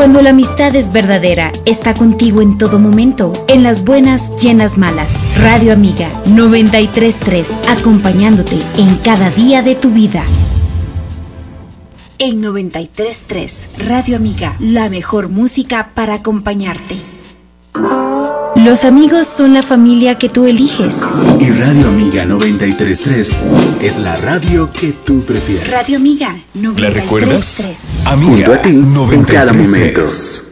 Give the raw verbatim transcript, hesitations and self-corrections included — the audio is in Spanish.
Cuando la amistad es verdadera, está contigo en todo momento, en las buenas y en las malas. Radio Amiga noventa y tres punto tres, acompañándote en cada día de tu vida. En noventa y tres punto tres, Radio Amiga, la mejor música para acompañarte. Los amigos son la familia que tú eliges. Y Radio Amiga noventa y tres punto tres es la radio que tú prefieres. Radio Amiga noventa y tres punto tres. ¿La recuerdas? Amiga Junto a ti en cada noventa y tres punto momento. tres.